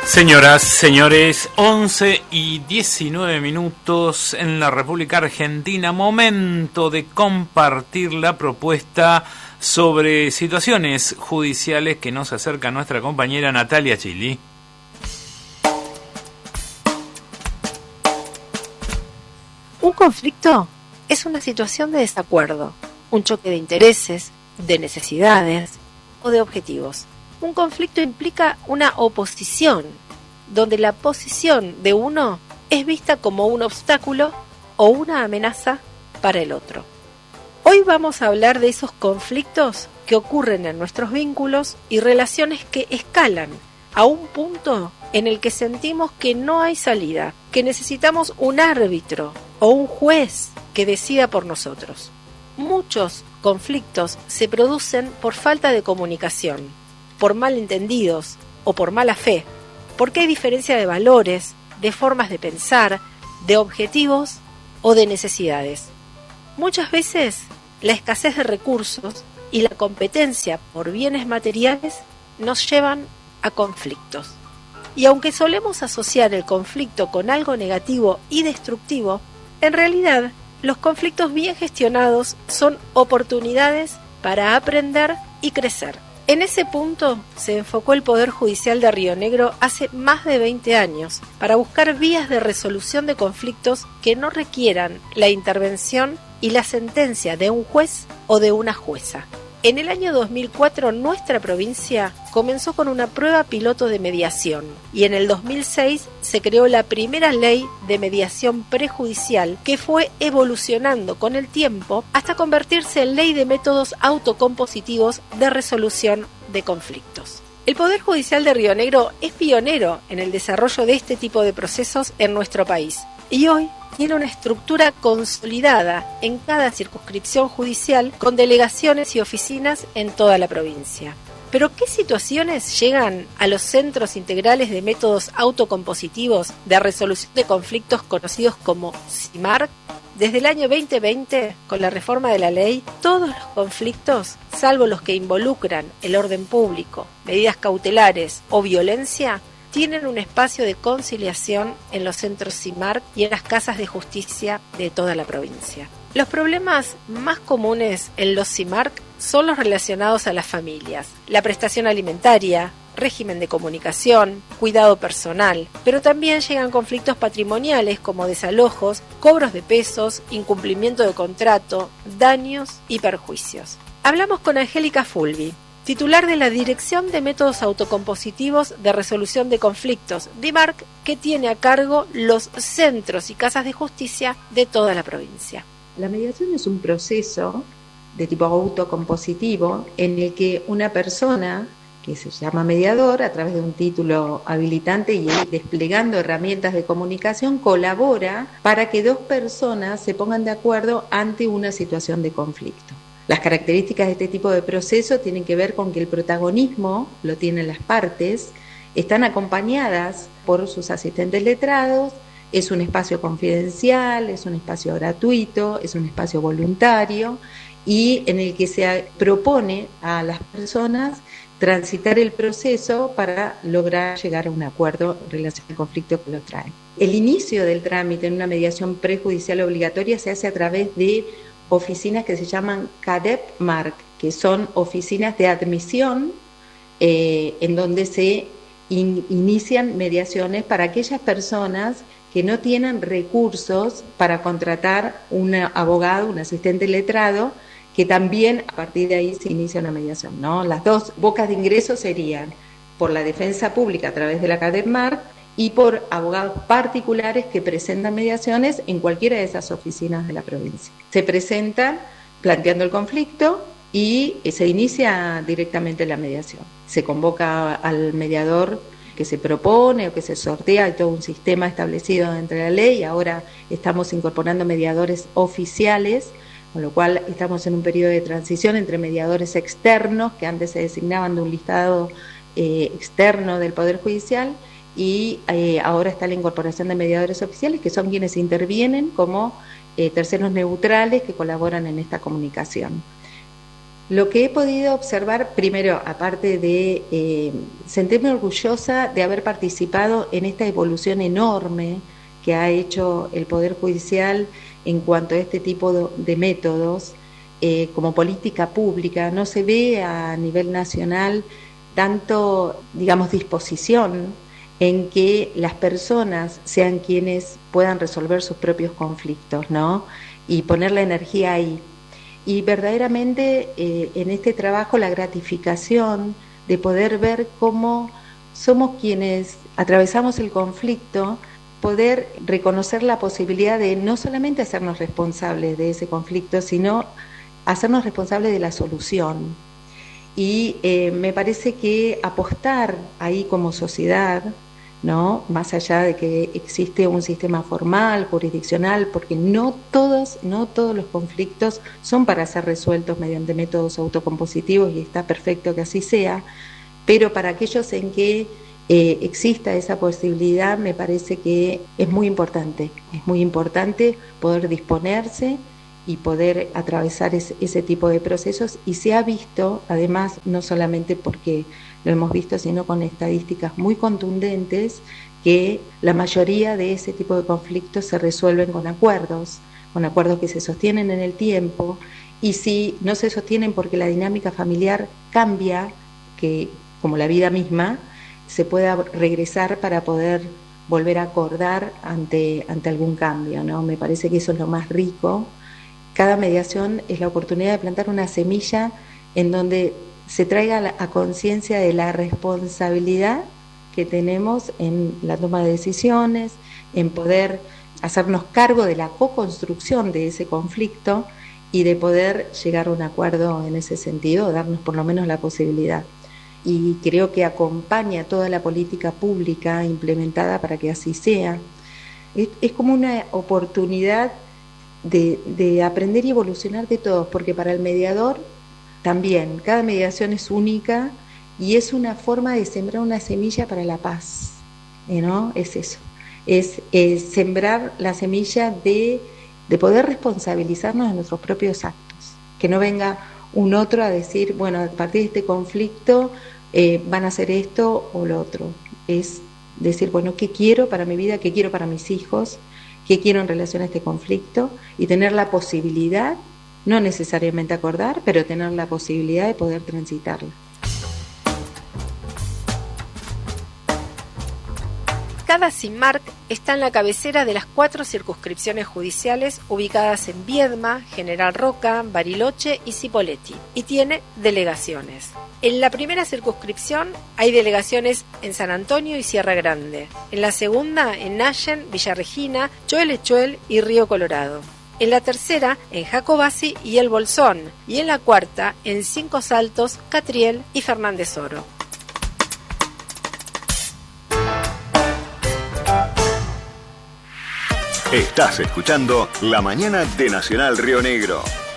Señoras, señores, 11:19 en la República Argentina. Momento de compartir la propuesta sobre situaciones judiciales que nos acerca nuestra compañera Natalia Chili. Un conflicto es una situación de desacuerdo, un choque de intereses, de necesidades o de objetivos. Un conflicto implica una oposición, donde la posición de uno es vista como un obstáculo o una amenaza para el otro. Hoy vamos a hablar de esos conflictos que ocurren en nuestros vínculos y relaciones que escalan a un punto en el que sentimos que no hay salida, que necesitamos un árbitro o un juez que decida por nosotros. Muchos conflictos se producen por falta de comunicación, por malentendidos o por mala fe, porque hay diferencia de valores, de formas de pensar, de objetivos o de necesidades. Muchas veces la escasez de recursos y la competencia por bienes materiales nos llevan a conflictos. Y aunque solemos asociar el conflicto con algo negativo y destructivo, en realidad los conflictos bien gestionados son oportunidades para aprender y crecer. En ese punto se enfocó el Poder Judicial de Río Negro hace más de 20 años para buscar vías de resolución de conflictos que no requieran la intervención y la sentencia de un juez o de una jueza. En el año 2004 nuestra provincia comenzó con una prueba piloto de mediación y en el 2006 se creó la primera ley de mediación prejudicial que fue evolucionando con el tiempo hasta convertirse en ley de métodos autocompositivos de resolución de conflictos. El Poder Judicial de Río Negro es pionero en el desarrollo de este tipo de procesos en nuestro país y hoy tiene una estructura consolidada en cada circunscripción judicial con delegaciones y oficinas en toda la provincia. ¿Pero qué situaciones llegan a los centros integrales de métodos autocompositivos de resolución de conflictos conocidos como CIMARC? Desde el año 2020, con la reforma de la ley, todos los conflictos, salvo los que involucran el orden público, medidas cautelares o violencia, tienen un espacio de conciliación en los centros CIMARC y en las casas de justicia de toda la provincia. Los problemas más comunes en los CIMARC son los relacionados a las familias, la prestación alimentaria, régimen de comunicación, cuidado personal, pero también llegan conflictos patrimoniales como desalojos, cobros de pesos, incumplimiento de contrato, daños y perjuicios. Hablamos con Angélica Fulvi, titular de la Dirección de Métodos Autocompositivos de Resolución de Conflictos, DIMARC, que tiene a cargo los centros y casas de justicia de toda la provincia. La mediación es un proceso de tipo autocompositivo en el que una persona que se llama mediador, a través de un título habilitante y desplegando herramientas de comunicación, colabora para que dos personas se pongan de acuerdo ante una situación de conflicto. Las características de este tipo de proceso tienen que ver con que el protagonismo lo tienen las partes, están acompañadas por sus asistentes letrados, es un espacio confidencial, es un espacio gratuito, es un espacio voluntario y en el que se propone a las personas transitar el proceso para lograr llegar a un acuerdo en relación al conflicto que lo trae. El inicio del trámite en una mediación prejudicial obligatoria se hace a través de oficinas que se llaman CADEP-MARC, que son oficinas de admisión en donde se inician mediaciones para aquellas personas que no tienen recursos para contratar un abogado, un asistente letrado, que también a partir de ahí se inicia una mediación, ¿no? Las dos bocas de ingreso serían por la defensa pública a través de la CADEP-MARC y por abogados particulares que presentan mediaciones en cualquiera de esas oficinas de la provincia. Se presentan planteando el conflicto y se inicia directamente la mediación. Se convoca al mediador que se propone o que se sortea, hay todo un sistema establecido dentro de la ley. Ahora estamos incorporando mediadores oficiales, con lo cual estamos en un periodo de transición entre mediadores externos, que antes se designaban de un listado externo del Poder Judicial, y ahora está la incorporación de mediadores oficiales, que son quienes intervienen como terceros neutrales que colaboran en esta comunicación. Lo que he podido observar, primero, aparte de sentirme orgullosa de haber participado en esta evolución enorme que ha hecho el Poder Judicial en cuanto a este tipo de métodos, como política pública, no se ve a nivel nacional tanto, digamos, disposición en que las personas sean quienes puedan resolver sus propios conflictos, ¿no? Y poner la energía ahí. Y verdaderamente en este trabajo la gratificación de poder ver cómo somos quienes atravesamos el conflicto, poder reconocer la posibilidad de no solamente hacernos responsables de ese conflicto, sino hacernos responsables de la solución. Y me parece que apostar ahí como sociedad, ¿no? Más allá de que existe un sistema formal, jurisdiccional, porque no todos los conflictos son para ser resueltos mediante métodos autocompositivos, y está perfecto que así sea, pero para aquellos en que exista esa posibilidad, me parece que es muy importante poder disponerse y poder atravesar ese tipo de procesos, y se ha visto, además, no solamente porque lo hemos visto, sino con estadísticas muy contundentes, que la mayoría de ese tipo de conflictos se resuelven con acuerdos que se sostienen en el tiempo, y si no se sostienen porque la dinámica familiar cambia, que como la vida misma, se pueda regresar para poder volver a acordar ante algún cambio, ¿no? Me parece que eso es lo más rico. Cada mediación es la oportunidad de plantar una semilla en donde se traiga a conciencia de la responsabilidad que tenemos en la toma de decisiones, en poder hacernos cargo de la co-construcción de ese conflicto y de poder llegar a un acuerdo en ese sentido, darnos por lo menos la posibilidad. Y creo que acompaña toda la política pública implementada para que así sea. Es como una oportunidad de aprender y evolucionar de todos, porque para el mediador también, cada mediación es única y es una forma de sembrar una semilla para la paz, ¿no? Es eso, es sembrar la semilla de poder responsabilizarnos de nuestros propios actos, que no venga un otro a decir, bueno, a partir de este conflicto van a hacer esto o lo otro. Es decir, bueno, ¿qué quiero para mi vida? ¿Qué quiero para mis hijos? ¿Qué quiero en relación a este conflicto? Y tener la posibilidad, no necesariamente acordar, pero tener la posibilidad de poder transitarla. Cada CIMARC está en la cabecera de las 4 circunscripciones judiciales ubicadas en Viedma, General Roca, Bariloche y Cipolletti, y tiene delegaciones. En la primera circunscripción hay delegaciones en San Antonio y Sierra Grande. En la segunda, en Nayen, Villa Regina, Choel y Río Colorado. En la tercera, en Jacobasi y El Bolsón. Y en la cuarta, en Cinco Saltos, Catriel y Fernández Oro. Estás escuchando La Mañana de Nacional Río Negro.